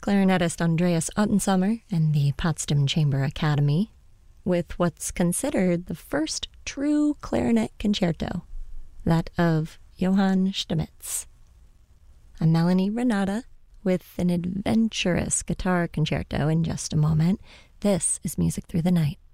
clarinetist Andreas Ottensammer and the Potsdam Chamber Academy, with what's considered the first true clarinet concerto, that of Johann Stamitz. I'm Melanie Renata with an adventurous guitar concerto in just a moment. This is Music Through the Night.